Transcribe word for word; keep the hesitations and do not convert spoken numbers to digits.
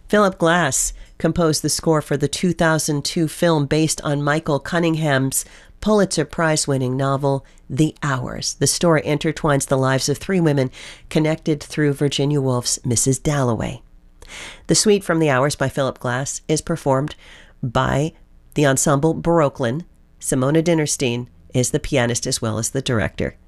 Philip Glass composed the score for the two thousand two film based on Michael Cunningham's Pulitzer Prize-winning novel, The Hours. The story intertwines the lives of three women connected through Virginia Woolf's Missus Dalloway. The suite from The Hours by Philip Glass is performed by the ensemble Brooklyn. Simona Dinnerstein is the pianist as well as the director.